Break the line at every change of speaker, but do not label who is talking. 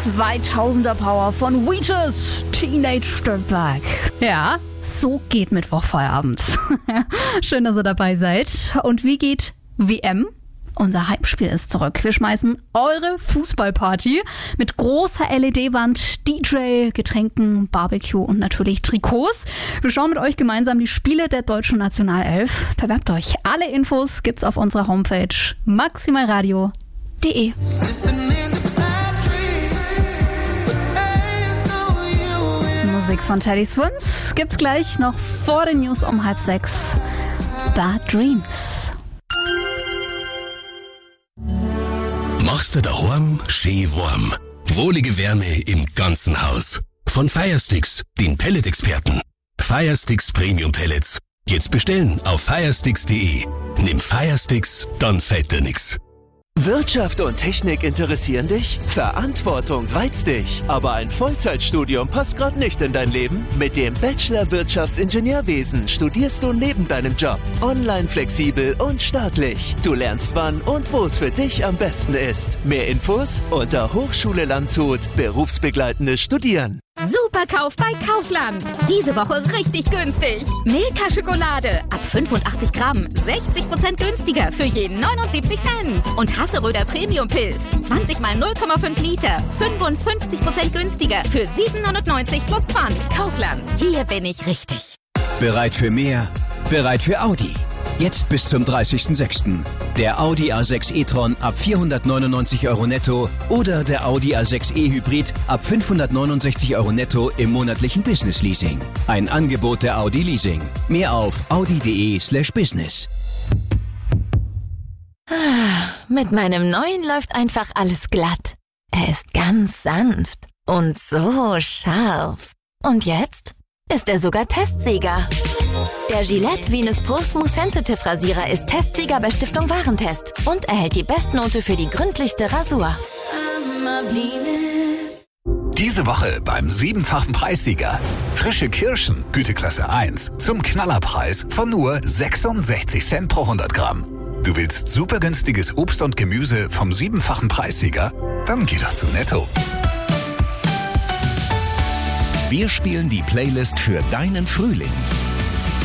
2000er Power von Weezus, Teenage Dirtbag. Ja, so geht Mittwochfeierabend. Schön, dass ihr dabei seid. Und wie geht WM? Unser Heimspiel ist zurück. Wir schmeißen eure Fußballparty mit großer LED-Wand, DJ, Getränken, Barbecue und natürlich Trikots. Wir schauen mit euch gemeinsam die Spiele der deutschen Nationalelf. Bewerbt euch. Alle Infos gibt's auf unserer Homepage maximalradio.de. Musik von Teddy Swims gibt's gleich noch vor den News um 5:30. Bad Dreams.
Machst du daheim schön warm. Wohlige Wärme im ganzen Haus. Von Firesticks, den Pellet-Experten. Firesticks Premium Pellets. Jetzt bestellen auf firesticks.de. Nimm Firesticks, dann fällt dir nix.
Wirtschaft und Technik interessieren dich? Verantwortung reizt dich. Aber ein Vollzeitstudium passt gerade nicht in dein Leben? Mit dem Bachelor Wirtschaftsingenieurwesen studierst du neben deinem Job. Online flexibel und staatlich. Du lernst wann und wo es für dich am besten ist. Mehr Infos unter Hochschule Landshut. Berufsbegleitendes Studieren.
Superkauf bei Kaufland. Diese Woche richtig günstig. Milka Schokolade ab 85 Gramm 60% günstiger für jeden 79 Cent. Und Hasseröder Premium Pilz 20 mal 0,5 Liter 55% günstiger für 7,99 plus Pfand. Kaufland. Hier bin ich richtig.
Bereit für mehr? Bereit für Audi. Jetzt bis zum 30.06. Der Audi A6 e-tron ab 499 € netto oder der Audi A6 e-Hybrid ab 569 € netto im monatlichen Business-Leasing. Ein Angebot der Audi Leasing. Mehr auf audi.de/business.
Mit meinem neuen läuft einfach alles glatt. Er ist ganz sanft und so scharf. Und jetzt ist er sogar Testsieger. Der Gillette Venus Pro Smooth Sensitive Rasierer ist Testsieger bei Stiftung Warentest und erhält die Bestnote für die gründlichste Rasur.
Diese Woche beim 7-fachen Preissieger. Frische Kirschen, Güteklasse 1, zum Knallerpreis von nur 66 Cent pro 100 Gramm. Du willst super günstiges Obst und Gemüse vom 7-fachen Preissieger? Dann geh doch zu Netto.
Wir spielen die Playlist für deinen Frühling.